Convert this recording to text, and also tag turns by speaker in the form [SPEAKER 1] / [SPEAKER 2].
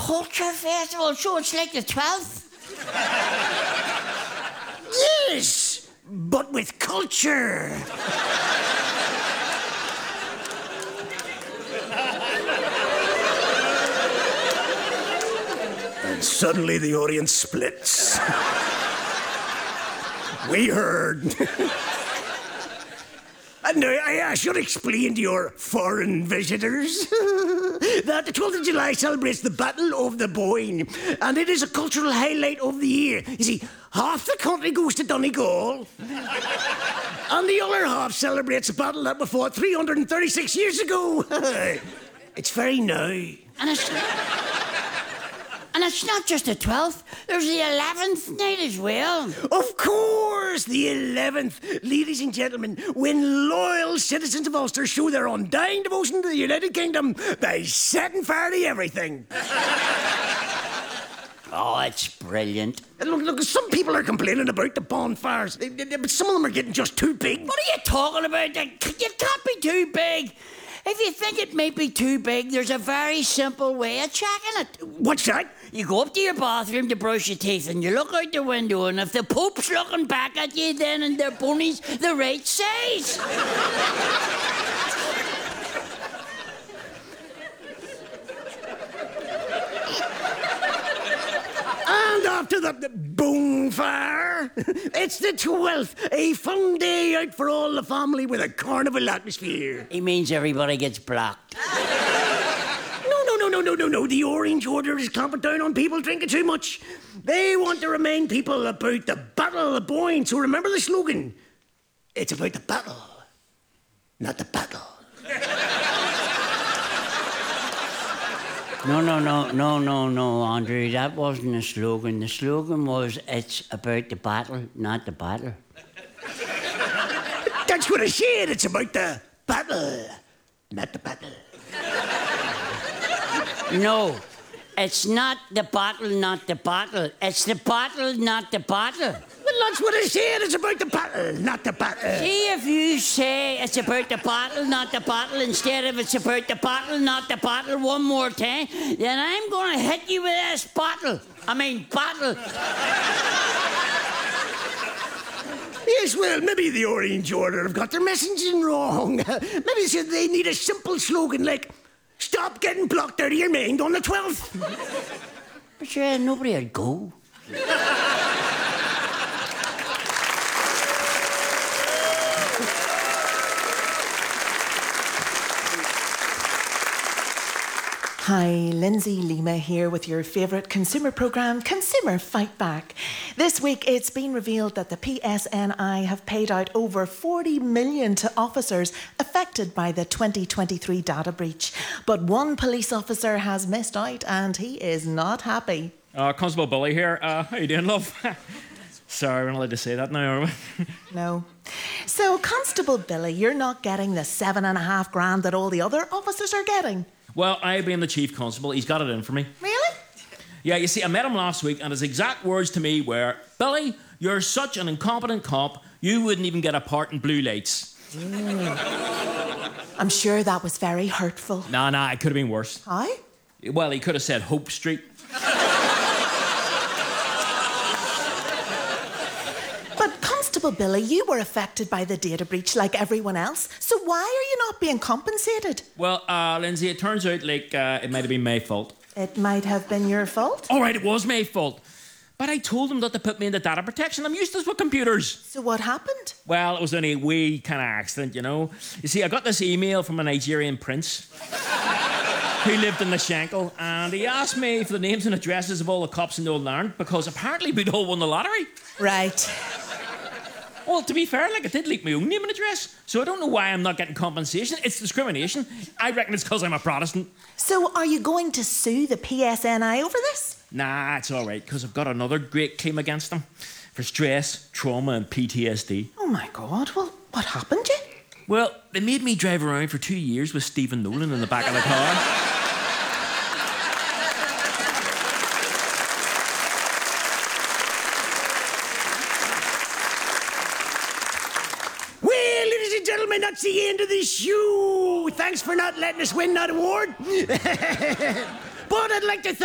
[SPEAKER 1] culture festival, so it's like the 12th?
[SPEAKER 2] Yes, but with culture. And suddenly the audience splits. We heard. And I should explain to your foreign visitors that the 12th of July celebrates the Battle of the Boyne, and it is a cultural highlight of the year. You see, half the country goes to Donegal, and the other half celebrates a battle that was fought 336 years ago. It's very now.
[SPEAKER 1] And it's not just the 12th, there's the 11th night as well.
[SPEAKER 2] Of course, the 11th. Ladies and gentlemen, when loyal citizens of Ulster show their undying devotion to the United Kingdom by setting fire to everything.
[SPEAKER 1] Oh, it's brilliant.
[SPEAKER 2] Look, some people are complaining about the bonfires, but some of them are getting just too big.
[SPEAKER 1] What are you talking about? You can't be too big. If you think it might be too big, there's a very simple way of checking it.
[SPEAKER 2] What's that?
[SPEAKER 1] You go up to your bathroom to brush your teeth and you look out the window, and if the Pope's looking back at you then and their ponies the right size.
[SPEAKER 2] And after the bonfire, it's the 12th, a fun day out for all the family with a carnival atmosphere.
[SPEAKER 1] It means everybody gets blocked.
[SPEAKER 2] No. The Orange Order is clamping down on people drinking too much. They want to remind people about the Battle of Boyne. So remember the slogan. It's about the battle, not the battle.
[SPEAKER 1] No, Andrew. That wasn't a slogan. The slogan was, it's about the battle, not the battle.
[SPEAKER 2] That's what I said. It's about the battle, not the battle.
[SPEAKER 1] No, it's not the battle, not the battle. It's the battle, not the battle.
[SPEAKER 2] Well, that's what I said. It's about the battle, not the battle.
[SPEAKER 1] See, if you say it's about the battle, not the battle, instead of it's about the battle, not the battle, one more time, then I'm going to hit you with this battle. Battle.
[SPEAKER 2] Yes, well, maybe the Orange Order have got their messaging wrong. Maybe they need a simple slogan like, stop getting blocked out of your mind on the 12th.
[SPEAKER 1] But sure, nobody would go.
[SPEAKER 3] Hi, Lindsay Lima here with your favourite consumer programme, Consumer Fight Back. This week it's been revealed that the PSNI have paid out over $40 million to officers affected by the 2023 data breach. But one police officer has missed out and he is not happy.
[SPEAKER 4] Constable Billy here. How you doing, love? Sorry, we're not allowed to say that now, are we?
[SPEAKER 3] No. So, Constable Billy, you're not getting the $7,500 that all the other officers are getting?
[SPEAKER 4] Well, I being the chief constable, he's got it in for me.
[SPEAKER 3] Really?
[SPEAKER 4] Yeah, you see, I met him last week and his exact words to me were, Billy, you're such an incompetent cop, you wouldn't even get a part in Blue Lights.
[SPEAKER 3] I'm sure that was very hurtful.
[SPEAKER 4] Nah, it could have been worse.
[SPEAKER 3] Aye?
[SPEAKER 4] Well, he could have said Hope Street.
[SPEAKER 3] But Constable Billy, you were affected by the data breach like everyone else, so why are you not being compensated?
[SPEAKER 4] Well, Lindsay, it turns out like it might have been my fault.
[SPEAKER 3] It might have been your fault?
[SPEAKER 4] All right, it was my fault. But I told them not to put me into data protection. I'm useless with computers.
[SPEAKER 3] So what happened?
[SPEAKER 4] Well, it was only a wee kind of accident, you know. You see, I got this email from a Nigerian prince who lived in the Shankill, and he asked me for the names and addresses of all the cops in Northern Ireland because apparently we'd all won the lottery.
[SPEAKER 3] Right.
[SPEAKER 4] Well, to be fair, like, I did leak my own name and address, so I don't know why I'm not getting compensation. It's discrimination. I reckon it's because I'm a Protestant.
[SPEAKER 3] So are you going to sue the PSNI over this?
[SPEAKER 4] Nah, it's all right, because I've got another great claim against them for stress, trauma and PTSD.
[SPEAKER 3] Oh, my God. Well, what happened to you?
[SPEAKER 4] Well, they made me drive around for 2 years with Stephen Nolan in the back of the car.
[SPEAKER 2] Gentlemen, that's the end of the show. Thanks for not letting us win that award. But I'd like to thank